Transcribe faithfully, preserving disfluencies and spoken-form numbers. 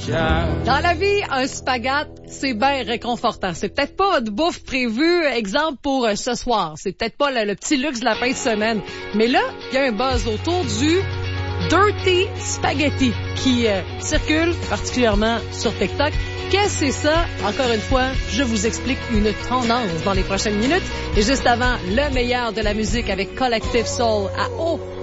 Dans la vie, un spaghette, c'est bien réconfortant. C'est peut-être pas votre bouffe prévue, exemple pour euh, ce soir. C'est peut-être pas le, le petit luxe de la fin de semaine. Mais là, il y a un buzz autour du Dirty Spaghetti qui euh, circule particulièrement sur TikTok. Qu'est-ce que c'est ça? Encore une fois, je vous explique une tendance dans les prochaines minutes. Et juste avant, le meilleur de la musique avec Collective Soul à haut